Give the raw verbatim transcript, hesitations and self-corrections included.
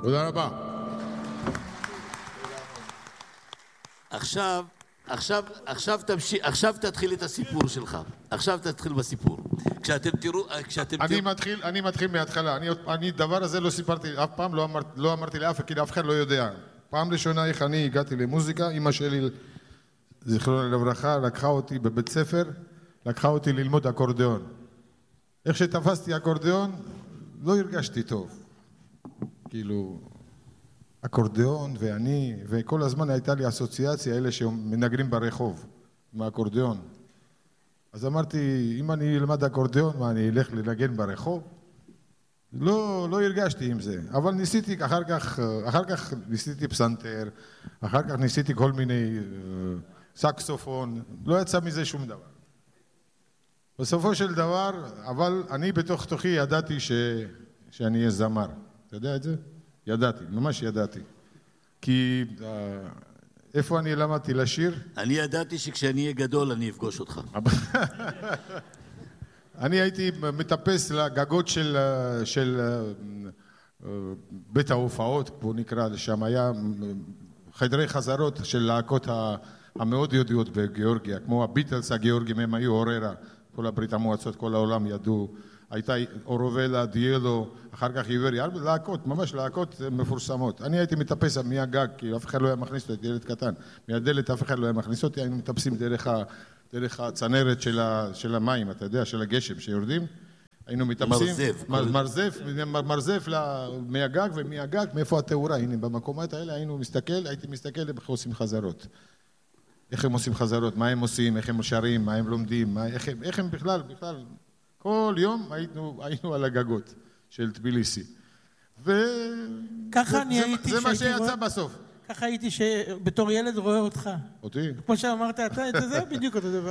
תודה רבה. עכשיו, עכשיו, עכשיו תמשיך, עכשיו תתחיל את הסיפור שלך. עכשיו תתחיל בסיפור. כשאתם תראו, כשאתם אני תראו... מתחיל, אני מתחיל מההתחלה. אני, אני דבר הזה לא סיפרתי, אף פעם לא, אמר, לא אמרתי לאף, כי אף אחד לא יודע. פעם ראשונה איך אני הגעתי למוזיקה, אמא שלי, זיכרונה לברכה, לקחה אותי בבית ספר, לקחה אותי ללמוד אקורדיאון. איך שתפסתי אקורדיאון, לא הרגשתי טוב. כאילו, אקורדיאון ואני, וכל הזמן הייתה לי אסוציאציה, אלה שמנגנים ברחוב, עם האקורדיאון. אז אמרתי, אם אני אלמד אקורדיאון, מה, אני אלך לנגן ברחוב? לא, לא הרגשתי עם זה. אבל ניסיתי, אחר כך, אחר כך ניסיתי פסנתר, אחר כך ניסיתי כל מיני סקסופון, לא יצא מזה שום דבר. בסופו של דבר, אבל אני בתוך תוכי ידעתי ש... שאני אהיה זמר. אתה יודע את זה? ידעתי, ממש ידעתי. כי איפה אני למדתי לשיר? אני ידעתי שכשאני אהיה גדול אני אפגוש אותך. אני הייתי מטפס לגגות של, של בית ההופעות, בוא נקרא לשם, היה חדרי חזרות של להקות המאוד ידועות בגיאורגיה, כמו הביטלס הגיאורגים, הם היו אוררה, כל הברית המועצות, כל העולם ידעו, הייתה אורובלה, דיאלו, אחר כך עיברי, להקות, ממש להקות מפורסמות. אני הייתי מטפס מהגג, כי אף אחד לא היה מכניס אותי, ילד קטן, מהדלת אף אחד לא היה מכניס אותי, היינו מטפסים דרך ה... דרך הצנרת של, ה, של המים, אתה יודע, של הגשם שיורדים, היינו מתאפסים, מרזב, מר, מרזף, מרזף מהגג ומהגג, מאיפה התאורה, הנה, במקומות האלה היינו מסתכל, הייתי מסתכל איך עושים חזרות. איך הם עושים חזרות, מה הם עושים, איך הם שרים, מה הם לומדים, מה, איך, הם, איך הם בכלל, בכלל, כל יום היינו, היינו על הגגות של טביליסי. ו... ככה אני זה, הייתי זה מה שיצא רואה... בסוף. ככה הייתי שבתור ילד רואה אותך. אותי? כמו שאמרת אתה, זה בדיוק אותו דבר.